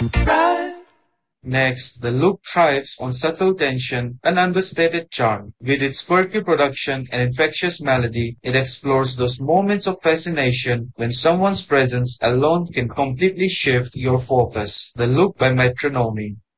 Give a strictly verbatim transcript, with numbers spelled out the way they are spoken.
Next, the loop thrives on subtle tension and understated charm. With its quirky production and infectious melody, it explores those moments of fascination when someone's presence alone can completely shift your focus. The Loop by Metronomy.